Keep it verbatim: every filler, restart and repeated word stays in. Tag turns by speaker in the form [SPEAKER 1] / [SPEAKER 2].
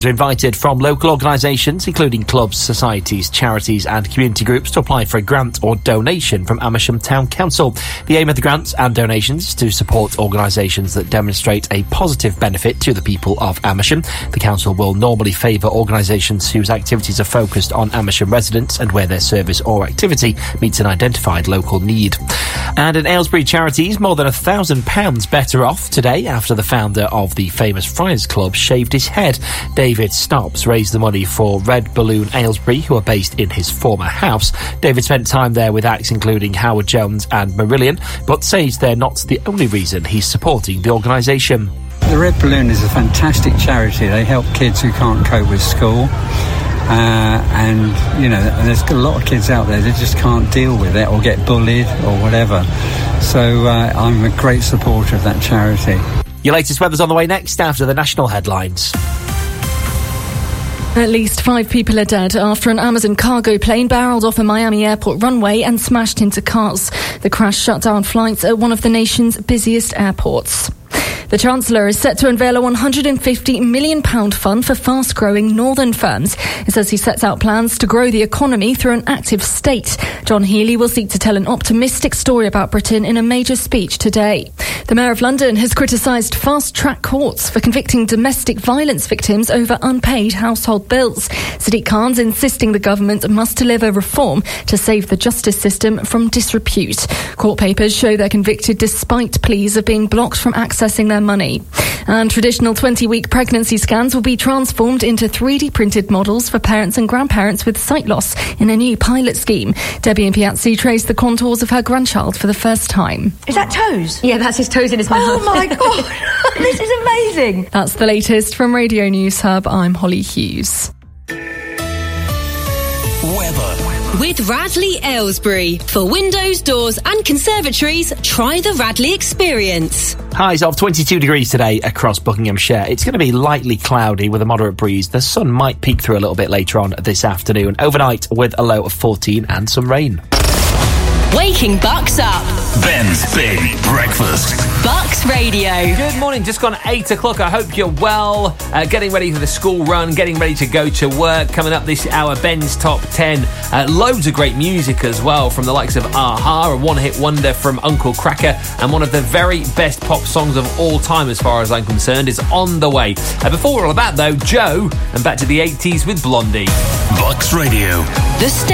[SPEAKER 1] are invited from local organisations, including clubs, societies, charities and community groups, to apply for a grant or donation from Amersham Town Council. The aim of the grants and donations is to support organisations that demonstrate a positive benefit to the people of Amersham. The council will normally favour organisations whose activities are focused on Amersham residents and where their service or activity meets an identified local need. And in Aylesbury charities, more than a thousand pounds better off today after the founder of the famous Friars Club shaved his head. David Stobbs raised the money for Red Balloon Aylesbury, who are based in his former house. David spent time there with acts including Howard Jones and Marillion, but says they're not the only reason he's supporting the organisation.
[SPEAKER 2] The Red Balloon is a fantastic charity. They help kids who can't cope with school. Uh, and, you know, there's a lot of kids out there that just can't deal with it or get bullied or whatever. So uh, I'm a great supporter of that charity.
[SPEAKER 1] Your latest weather's on the way next after the national headlines.
[SPEAKER 3] At least five people are dead after an Amazon cargo plane barreled off a Miami airport runway and smashed into cars. The crash shut down flights at one of the nation's busiest airports. The Chancellor is set to unveil a one hundred fifty million pounds fund for fast-growing northern firms. It says he sets out plans to grow the economy through an active state. John Healey will seek to tell an optimistic story about Britain in a major speech today. The Mayor of London has criticised fast-track courts for convicting domestic violence victims over unpaid household bills. Sadiq Khan's insisting the government must deliver reform to save the justice system from disrepute. Court papers show they're convicted despite pleas of being blocked from accessing their money. And traditional twenty-week pregnancy scans will be transformed into three D printed models for parents and grandparents with sight loss in a new pilot scheme. Debbie and Piazzi traced the contours of her grandchild for the first time.
[SPEAKER 4] Is that toes?
[SPEAKER 5] Yeah, that's his toes in his mouth.
[SPEAKER 4] Oh my God, this is amazing.
[SPEAKER 3] That's the latest from Radio News Hub. I'm Holly Hughes.
[SPEAKER 6] Weather.
[SPEAKER 7] With Radley Aylesbury. For windows, doors and conservatories, try the Radley experience.
[SPEAKER 1] Highs of twenty-two degrees today across Buckinghamshire. It's going to be lightly cloudy with a moderate breeze. The sun might peek through a little bit later on this afternoon. Overnight with a low of fourteen and some rain.
[SPEAKER 7] Waking Bucks up.
[SPEAKER 6] Ben's Big Breakfast.
[SPEAKER 7] Bucks Radio.
[SPEAKER 8] Good morning, just gone eight o'clock. I hope you're well. Uh, getting ready for the school run, getting ready to go to work. Coming up this hour, Ben's Top ten. Uh, loads of great music as well from the likes of a-ha, a one-hit wonder from Uncle Kracker, and one of the very best pop songs of all time as far as I'm concerned is on the way. Uh, before all of that though, Joe, and back to the eighties with Blondie.
[SPEAKER 6] Bucks Radio.
[SPEAKER 7] The